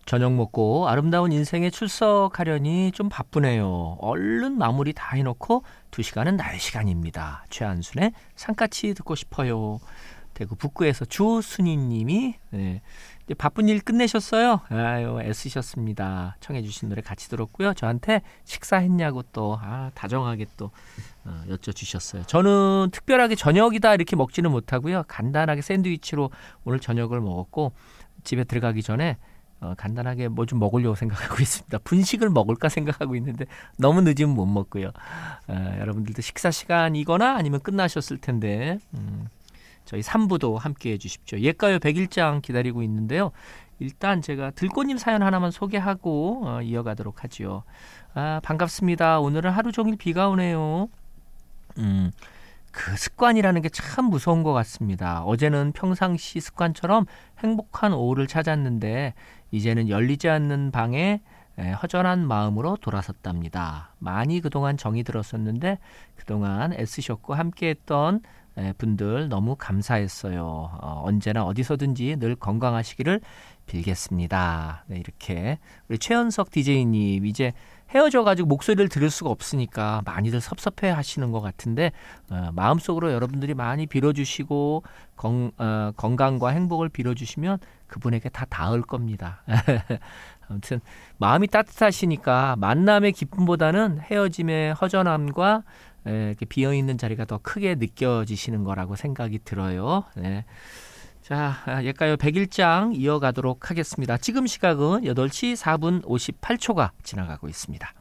저녁 먹고 아름다운 인생에 출석하려니 좀 바쁘네요. 얼른 마무리 다 해놓고 2시간은 나의 시간입니다. 최한순의 산까치 듣고 싶어요. 대구 북구에서 주순희님이 이제 바쁜 일 끝내셨어요? 아유, 애쓰셨습니다. 청해 주신 노래 같이 들었고요. 저한테 식사했냐고 또 다정하게 또 여쭤주셨어요. 저는 특별하게 저녁이다 이렇게 먹지는 못하고요. 간단하게 샌드위치로 오늘 저녁을 먹었고 집에 들어가기 전에 간단하게 뭐 좀 먹으려고 생각하고 있습니다. 분식을 먹을까 생각하고 있는데 너무 늦으면 못 먹고요. 여러분들도 식사 시간이거나 아니면 끝나셨을 텐데 저희 3부도 함께해 주십시오. 옛가요 100일장 기다리고 있는데요. 일단 제가 들꽃님 사연 하나만 소개하고 이어가도록 하죠. 반갑습니다. 오늘은 하루 종일 비가 오네요. 그 습관이라는 게 참 무서운 것 같습니다. 어제는 평상시 습관처럼 행복한 오후를 찾았는데 이제는 열리지 않는 방에 허전한 마음으로 돌아섰답니다. 많이 그동안 정이 들었었는데 그동안 애쓰셨고 함께했던 분들 너무 감사했어요. 언제나 어디서든지 늘 건강하시기를 빌겠습니다. 네, 이렇게 우리 최연석 DJ님 이제 헤어져가지고 목소리를 들을 수가 없으니까 많이들 섭섭해 하시는 것 같은데 마음속으로 여러분들이 많이 빌어주시고 건강과 행복을 빌어주시면 그분에게 다 닿을 겁니다. 아무튼 마음이 따뜻하시니까 만남의 기쁨보다는 헤어짐의 허전함과 이렇게 비어있는 자리가 더 크게 느껴지시는 거라고 생각이 들어요. 네. 자, 옛가요 100일장 이어가도록 하겠습니다. 지금 시각은 8시 4분 58초가 지나가고 있습니다.